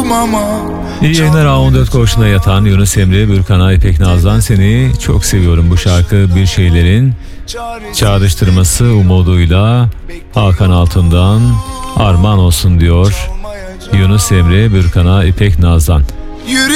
İyi yayınlar. A14 koğuşuna yatan Yunus Emre, Bürkan'a, İpek Naz'dan Seni Çok Seviyorum. Bu şarkı bir şeylerin çağrıştırması umuduyla Hakan Altun'dan armağan olsun diyor Yunus Emre, Bürkan'a, İpek Naz'dan.